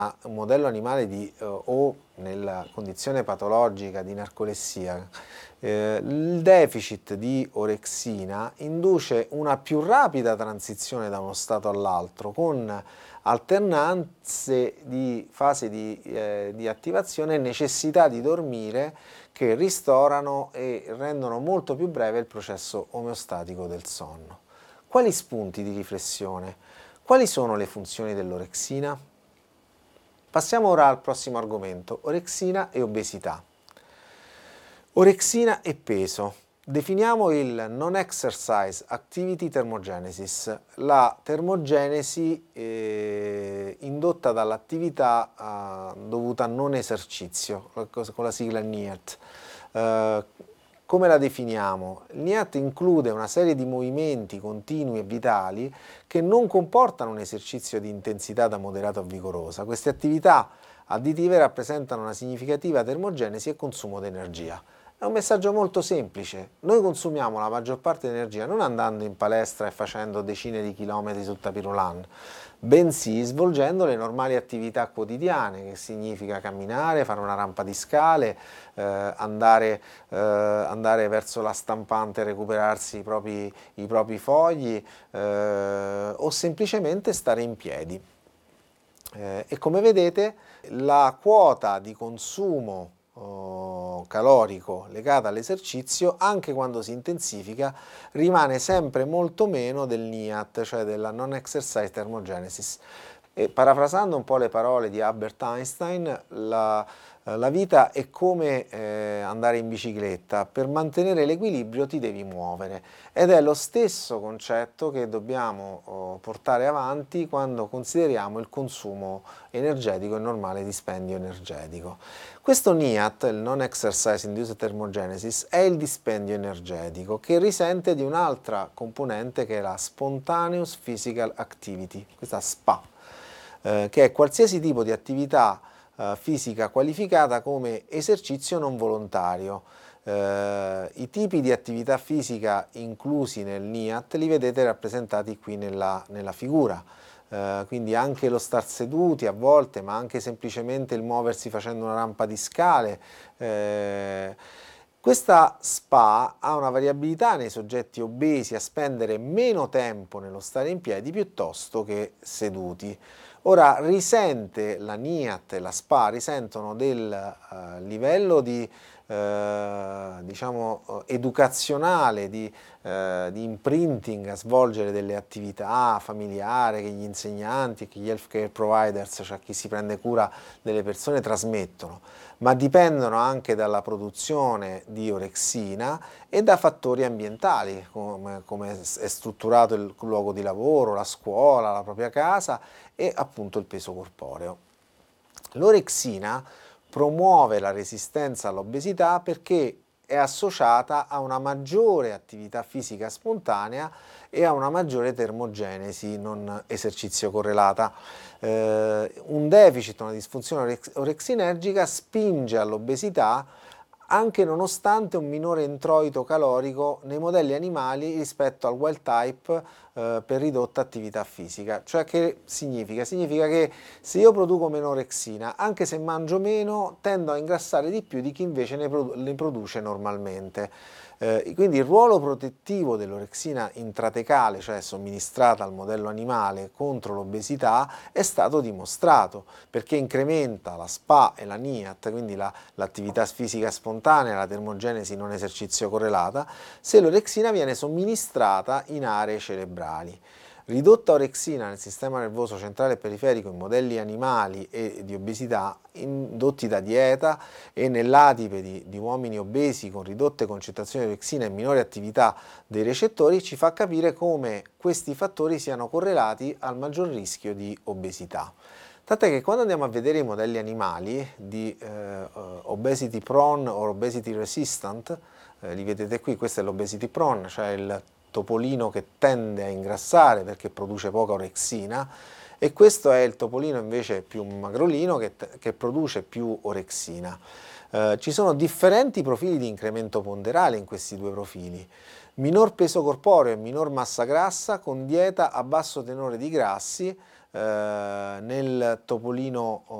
un modello animale o nella condizione patologica di narcolessia, il deficit di orexina induce una più rapida transizione da uno stato all'altro, con alternanze di fasi di attivazione e necessità di dormire che ristorano e rendono molto più breve il processo omeostatico del sonno. Quali spunti di riflessione? Quali sono le funzioni dell'orexina? Passiamo ora al prossimo argomento, orexina e obesità. Orexina e peso. Definiamo il non-exercise activity thermogenesis, la termogenesi indotta dall'attività dovuta a non esercizio, con la sigla NIAT. Come la definiamo? Il NIAT include una serie di movimenti continui e vitali che non comportano un esercizio di intensità da moderata a vigorosa. Queste attività additive rappresentano una significativa termogenesi e consumo di energia. È un messaggio molto semplice. Noi consumiamo la maggior parte di energia non andando in palestra e facendo decine di chilometri sul tapirulan, bensì svolgendo le normali attività quotidiane, che significa camminare, fare una rampa di scale, andare verso la stampante e recuperarsi i propri fogli, o semplicemente stare in piedi. E come vedete, la quota di consumo calorico legata all'esercizio, anche quando si intensifica, rimane sempre molto meno del NIAT, cioè della non-exercise thermogenesis. E parafrasando un po' le parole di Albert Einstein, la vita è come andare in bicicletta: per mantenere l'equilibrio ti devi muovere, ed è lo stesso concetto che dobbiamo portare avanti quando consideriamo il consumo energetico e il normale dispendio energetico. Questo NIAT, il Non Exercise Induced Thermogenesis, è il dispendio energetico che risente di un'altra componente, che è la Spontaneous Physical Activity, questa SPA, che è qualsiasi tipo di attività fisica qualificata come esercizio non volontario. I tipi di attività fisica inclusi nel NIAT li vedete rappresentati qui nella figura. Quindi anche lo star seduti a volte, ma anche semplicemente il muoversi facendo una rampa di scale. Questa SPA ha una variabilità nei soggetti obesi a spendere meno tempo nello stare in piedi piuttosto che seduti. Ora, la NIAT e la SPA risentono del livello diciamo, educazionale, di imprinting a svolgere delle attività familiari che gli insegnanti, che gli healthcare providers, cioè chi si prende cura delle persone, trasmettono, ma dipendono anche dalla produzione di orexina e da fattori ambientali, come è strutturato il luogo di lavoro, la scuola, la propria casa e appunto il peso corporeo. L'orexina promuove la resistenza all'obesità perché è associata a una maggiore attività fisica spontanea e a una maggiore termogenesi non esercizio correlata. Un deficit, una disfunzione orexinergica spinge all'obesità anche nonostante un minore introito calorico nei modelli animali rispetto al wild type per ridotta attività fisica. Cioè, che significa? Significa che se io produco meno orexina, anche se mangio meno, tendo a ingrassare di più di chi invece ne produce normalmente. Quindi il ruolo protettivo dell'orexina intratecale, cioè somministrata al modello animale contro l'obesità, è stato dimostrato perché incrementa la SPA e la NIAT, quindi l'attività fisica spontanea, la termogenesi non esercizio correlata, se l'orexina viene somministrata in aree cerebrali. Ridotta orexina nel sistema nervoso centrale e periferico in modelli animali e di obesità indotti da dieta e nell'atipe di uomini obesi con ridotte concentrazioni di orexina e minore attività dei recettori ci fa capire come questi fattori siano correlati al maggior rischio di obesità. Tant'è che quando andiamo a vedere i modelli animali di obesity prone o obesity resistant, li vedete qui, questo è l'obesity prone, cioè il topolino che tende a ingrassare perché produce poca orexina, e questo è il topolino invece più magrolino che produce più orexina. Ci sono differenti profili di incremento ponderale in questi due profili: minor peso corporeo e minor massa grassa con dieta a basso tenore di grassi, nel topolino